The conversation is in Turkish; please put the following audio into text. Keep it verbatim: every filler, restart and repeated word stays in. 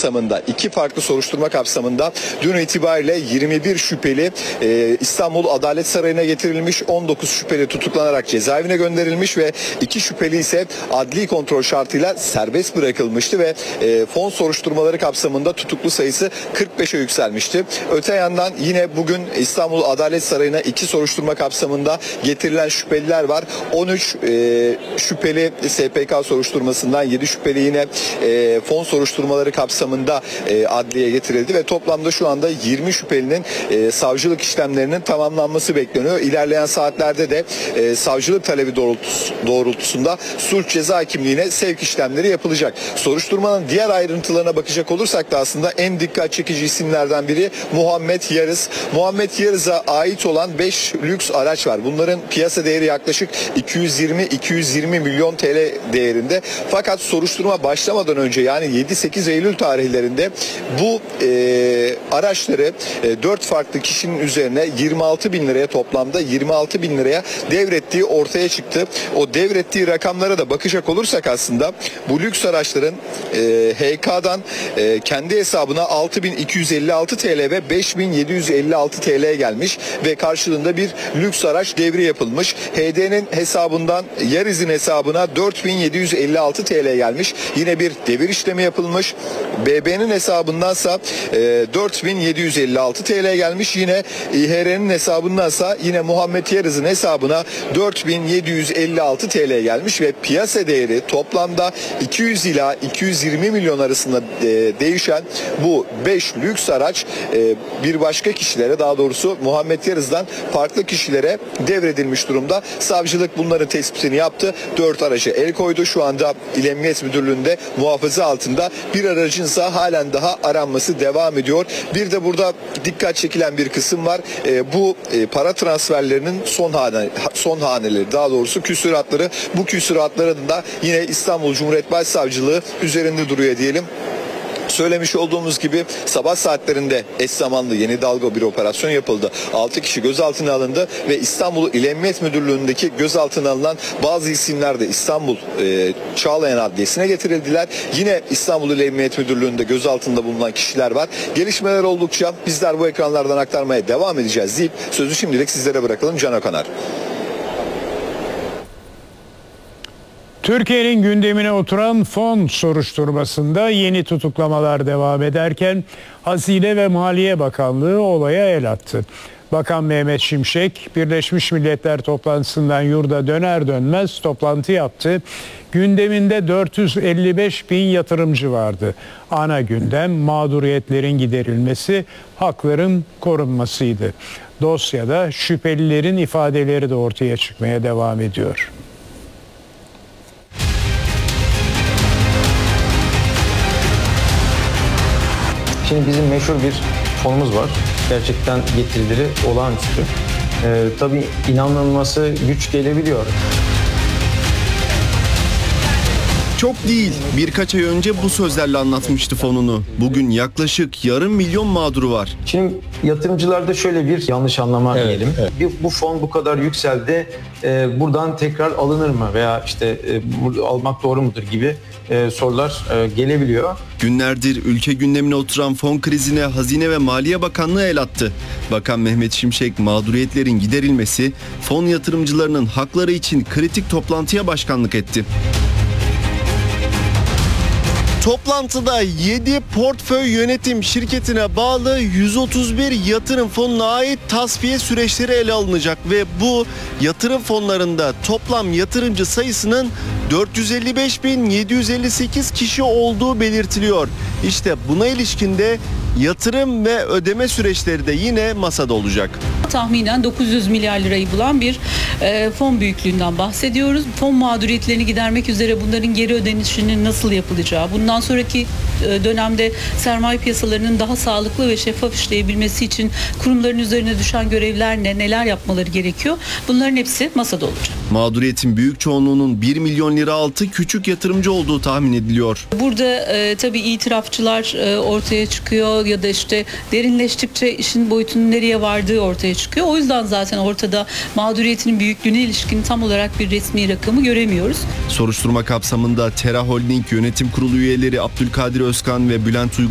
kapsamında, iki farklı soruşturma kapsamında dün itibariyle yirmi bir şüpheli e, İstanbul Adalet Sarayı'na getirilmiş, on dokuz şüpheli tutuklanarak cezaevine gönderilmiş ve iki şüpheli ise adli kontrol şartıyla serbest bırakılmıştı ve e, fon soruşturmaları kapsamında tutuklu sayısı kırk beşe yükselmişti. Öte yandan yine bugün İstanbul Adalet Sarayı'na iki soruşturma kapsamında getirilen şüpheliler var. on üç e, şüpheli S P K soruşturmasından, yedi şüpheli yine e, fon soruşturmaları kapsamında e, adliye getirildi ve toplamda şu anda yirmi şüphelinin e, savcılık işlemlerinin tamamlanması bekleniyor. İlerleyen saatlerde de e, savcılık talebi doğrultus, doğrultusunda sulh ceza hakimliğine sevk işlemleri yapılacak. Soruşturmanın diğer ayrıntılarına bakacak olursak da aslında en dikkat çekici isimlerden biri Muhammed Yarız. Muhammed Yarız'a ait olan beş lüks araç var. Bunların piyasa değeri yaklaşık iki yüz yirmi iki yüz yirmi milyon T L değerinde. Fakat soruşturma başlamadan önce, yani yedi sekiz Eylül tarihlerinde bu e, araçları e, dört farklı kişinin üzerine yirmi altı bin liraya, toplamda yirmi altı bin liraya devrettiği ortaya çıktı. O devrettiği rakamlara da bakacak olursak aslında bu lüks araçların e, H K'dan e, kendi hesabına altı bin iki yüz elli altı T L ve beş bin yedi yüz elli altı T L gelmiş ve karşılığında bir lüks araç devri yapılmış. H D'nin hesabından Yariz'in hesabına dört bin yedi yüz elli altı T L gelmiş. Yine bir devir işlemi yapılmış. B B'nin hesabındansa e, dört bin yedi yüz elli altı T L gelmiş. Yine İ H R'nin hesabındansa yine Muhammed Yariz'in hesabına dört bin yedi yüz elli altı T L gelmiş ve piyasa değeri toplamda iki yüz ila iki yüz yirmi milyon arasında e, değişen bu beş lüks araç e, bir başka kişilere, daha doğrusu Muhammed Yarız'dan farklı kişilere devredilmiş durumda. Savcılık bunların tespitini yaptı. dört araca el koydu. Şu anda İl Emniyet Müdürlüğü'nde muhafaza altında. Bir aracınsa halen daha aranması devam ediyor. Bir de burada dikkat çekilen bir kısım var. E, bu e, para transferlerinin son hane, son haneleri, daha doğrusu küsuratları. Bu küsuratların da yine İstanbul Cumhuriyet Başsavcılığı üzerinde duruyor diyelim. Söylemiş olduğumuz gibi sabah saatlerinde eş zamanlı yeni dalga bir operasyon yapıldı. altı kişi gözaltına alındı ve İstanbul İl Emniyet Müdürlüğü'ndeki gözaltına alınan bazı isimler de İstanbul e, Çağlayan Adliyesi'ne getirildiler. Yine İstanbul İl Emniyet Müdürlüğü'nde gözaltında bulunan kişiler var. Gelişmeler oldukça bizler bu ekranlardan aktarmaya devam edeceğiz deyip sözü şimdilik sizlere bırakalım. Can Akanar. Türkiye'nin gündemine oturan fon soruşturmasında yeni tutuklamalar devam ederken Hazine ve Maliye Bakanlığı olaya el attı. Bakan Mehmet Şimşek, Birleşmiş Milletler toplantısından yurda döner dönmez toplantı yaptı. Gündeminde dört yüz elli beş bin yatırımcı vardı. Ana gündem mağduriyetlerin giderilmesi, hakların korunmasıydı. Dosyada şüphelilerin ifadeleri de ortaya çıkmaya devam ediyor. Şimdi bizim meşhur bir fonumuz var. Gerçekten getirileri olağanüstü. Ee, tabii inanılması güç gelebiliyor. Çok değil, birkaç ay önce bu sözlerle anlatmıştı fonunu. Bugün yaklaşık yarım milyon mağduru var. Şimdi yatırımcılarda şöyle bir yanlış anlama evet, diyelim. Evet. Bir, bu fon bu kadar yükseldi, e, buradan tekrar alınır mı veya işte e, almak doğru mudur gibi e, sorular e, gelebiliyor. Günlerdir ülke gündemine oturan fon krizine Hazine ve Maliye Bakanlığı el attı. Bakan Mehmet Şimşek mağduriyetlerin giderilmesi, fon yatırımcılarının hakları için kritik toplantıya başkanlık etti. Toplantıda yedi portföy yönetim şirketine bağlı yüz otuz bir yatırım fonuna ait tasfiye süreçleri ele alınacak ve bu yatırım fonlarında toplam yatırımcı sayısının dört yüz elli beş bin yedi yüz elli sekiz kişi olduğu belirtiliyor. İşte buna ilişkin de yatırım ve ödeme süreçleri de yine masada olacak. Tahminen dokuz yüz milyar lirayı bulan bir e, fon büyüklüğünden bahsediyoruz. Fon mağduriyetlerini gidermek üzere bunların geri ödenişinin nasıl yapılacağı, bundan sonraki e, dönemde sermaye piyasalarının daha sağlıklı ve şeffaf işleyebilmesi için kurumların üzerine düşen görevler ne, neler yapmaları gerekiyor? Bunların hepsi masada olacak. Mağduriyetin büyük çoğunluğunun bir milyon lira altı küçük yatırımcı olduğu tahmin ediliyor. Burada e, tabii itirafçılar e, ortaya çıkıyor ya da işte derinleştikçe işin boyutunun nereye vardığı ortaya çıkıyor. O yüzden zaten ortada mağduriyetinin büyüklüğüne ilişkin tam olarak bir resmi rakamı göremiyoruz. Soruşturma kapsamında Tera Holding Yönetim Kurulu üyeleri Abdülkadir Özkan ve Bülent Uygun